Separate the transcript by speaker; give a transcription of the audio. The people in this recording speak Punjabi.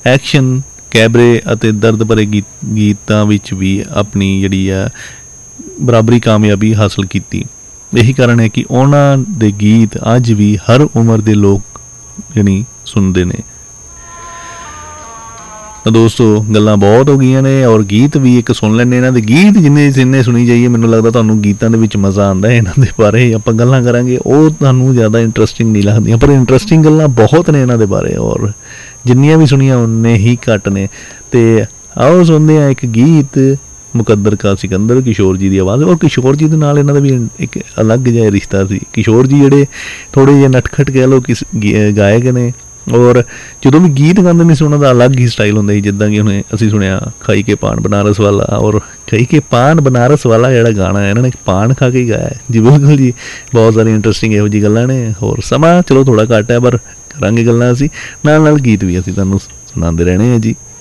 Speaker 1: ਐਕਸ਼ਨ, ਕੈਬਰੇ ਅਤੇ ਦਰਦ ਭਰੇ ਗੀਤਾਂ ਵਿੱਚ ਵੀ ਆਪਣੀ ਜਿਹੜੀ ਆ ਬਰਾਬਰੀ ਕਾਮਯਾਬੀ ਹਾਸਲ ਕੀਤੀ। ਇਹੀ ਕਾਰਨ ਹੈ ਕਿ ਉਹਨਾਂ ਦੇ ਗੀਤ ਅੱਜ ਵੀ ਹਰ ਉਮਰ ਦੇ ਲੋਕ ਜਾਣੀ ਸੁਣਦੇ ਨੇ। ਤਾਂ ਦੋਸਤੋ ਗੱਲਾਂ ਬਹੁਤ ਹੋ ਗਈਆਂ ਨੇ, ਔਰ ਗੀਤ ਵੀ ਇੱਕ ਸੁਣ ਲੈਂਦੇ। ਇਹਨਾਂ ਦੇ ਗੀਤ ਜਿੰਨੇ ਸੁਣੀ ਜਾਈਏ ਮੈਨੂੰ ਲੱਗਦਾ ਤੁਹਾਨੂੰ ਗੀਤਾਂ ਦੇ ਵਿੱਚ ਮਜ਼ਾ ਆਉਂਦਾ। ਇਹਨਾਂ ਦੇ ਬਾਰੇ ਆਪਾਂ ਗੱਲਾਂ ਕਰਾਂਗੇ ਉਹ ਤੁਹਾਨੂੰ ਜ਼ਿਆਦਾ ਇੰਟਰਸਟਿੰਗ ਨਹੀਂ ਲੱਗਦੀਆਂ, ਪਰ ਇੰਟਰਸਟਿੰਗ ਗੱਲਾਂ ਬਹੁਤ ਨੇ ਇਹਨਾਂ ਦੇ ਬਾਰੇ, ਔਰ ਜਿੰਨੀਆਂ ਵੀ ਸੁਣੀਆਂ ਉਨੇ ਹੀ ਘੱਟ ਨੇ। ਅਤੇ ਆਓ ਸੁਣਦੇ ਹਾਂ ਇੱਕ ਗੀਤ ਮੁਕੱਦਰ ਕਾ ਸਿਕੰਦਰ, ਕਿਸ਼ੋਰ ਜੀ ਦੀ ਆਵਾਜ਼। ਔਰ ਕਿਸ਼ੋਰ ਜੀ ਦੇ ਨਾਲ ਇਹਨਾਂ ਦਾ ਵੀ ਇੱਕ ਅਲੱਗ ਜਿਹਾ ਰਿਸ਼ਤਾ ਸੀ। ਕਿਸ਼ੋਰ ਜੀ ਜਿਹੜੇ ਥੋੜ੍ਹੇ ਜਿਹੇ ਨਟਖਟ ਕਹਿ ਲਓ ਕਿਸ ਗਾਇਕ ਨੇ, ਔਰ ਜਦੋਂ ਵੀ ਗੀਤ ਗਾਉਂਦੇ ਨੇ ਸੀ ਉਹਨਾਂ ਦਾ ਅਲੱਗ ਹੀ ਸਟਾਈਲ ਹੁੰਦਾ ਸੀ। ਜਿੱਦਾਂ ਕਿ ਹੁਣ ਅਸੀਂ ਸੁਣਿਆ ਖਾਈ ਕੇ ਪਾਨ ਬਨਾਰਸ ਵਾਲਾ, ਔਰ ਖਾਈ ਕੇ ਪਾਨ ਬਨਾਰਸ ਵਾਲਾ ਜਿਹੜਾ ਗਾਣਾ ਹੈ ਇਹਨਾਂ ਨੇ ਪਾਨ ਖਾ ਕੇ ਗਾਇਆ ਜੀ। ਬਿਲਕੁਲ ਜੀ, ਬਹੁਤ ਸਾਰੀ ਇੰਟਰਸਟਿੰਗ ਇਹੋ ਜਿਹੀ ਗੱਲਾਂ ਨੇ। ਹੋਰ ਸਮਾਂ ਚਲੋ ਥੋੜ੍ਹਾ ਘੱਟ ਹੈ, ਪਰ ਕਰਾਂਗੇ ਗੱਲਾਂ ਅਸੀਂ ਨਾਲ ਨਾਲ, ਗੀਤ ਵੀ ਅਸੀਂ ਤੁਹਾਨੂੰ ਸੁਣਾਉਂਦੇ ਰਹਿਣੇ ਹਾਂ ਜੀ।